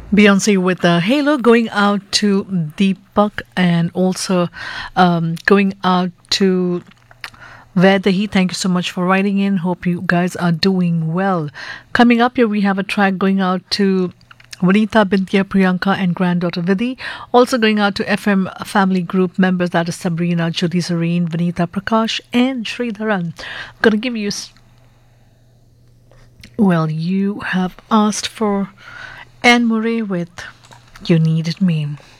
Beyonce with Halo going out to Deepak and also going out to Vedahi. Thank you so much for writing in. Hope you guys are doing well. Coming up here, we have a track going out to Vanita Bintia Priyanka and granddaughter Vidhi. Also going out to FM family group members, that is Sabrina, Jyoti Zareen, Vanita Prakash, and Sridharan. I'm going to give you. Well, you have asked for Anne Murray with You Needed Me.